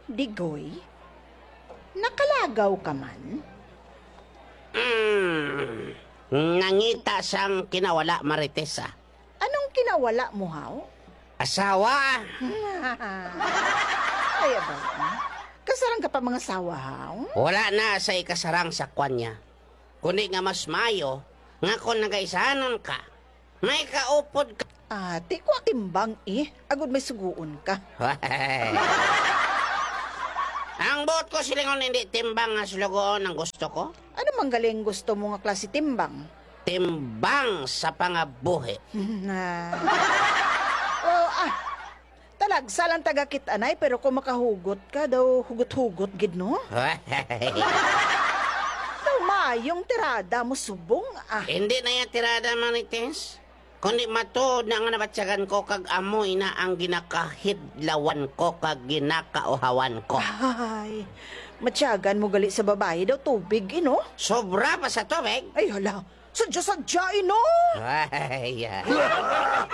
Digoy? Nakalagaw ka man? Nangita siyang kinawala, Marites, ah. Anong kinawala mo, haw? Asawa. Ay, ba? Kasarang ka pa mga sawa, haw? Wala na sa ikasarang sakwan niya. Kundi nga mas mayo, nga kung nagaisahanan ka, may kaupod ka. Ate, ko akimbang agud may suguon ka. Ang buot ko silingon hindi timbang nga sulugoon ang gusto ko. Ano mang galing gusto mo nga klase timbang? Timbang sa pangabuhi. Talagsa lang tagakit anay, pero kung makahugot ka daw, hugot-hugot gid no? Daw mayong tirada mo subong Hindi na yung tirada, Marites. Kundi matuod na nga nabatsagan ko kag amoy na ang ginakahidlawan ko kag ginakauhawan ko. Ay, matyagan mo gali sa babae daw tubig, Sobra pa sa tubig. Ay hala, sadya-sadya, Ay,